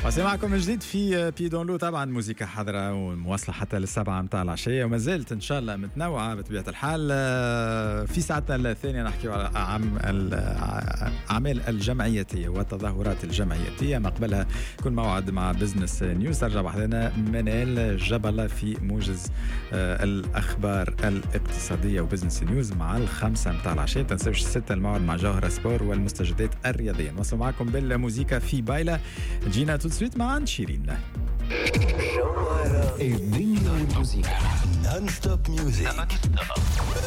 معكم من جديد في بيدون لو. طبعا موسيقى حضرة ومواصلة حتى للسبعة متاع العشية، وما زلت إن شاء الله متنوعة بطبيعة الحال. في ساعتنا الثانية نحكي على أعمال الجمعياتية والتظاهرات الجمعياتية. ما قبلها كل موعد مع بزنس نيوز. ترجع بحضنا منال جبلة في موجز الأخبار الاقتصادية وبزنس نيوز مع الخمسة متاع العشية. تنسوش 6 الموعد مع جوهرة سبور والمستجدات الرياضية. نوصل معكم بالموسيقى في بايلة. جينا تسويت مع شيرين. الدنيا والموسيقى نون ستوب ميوزك.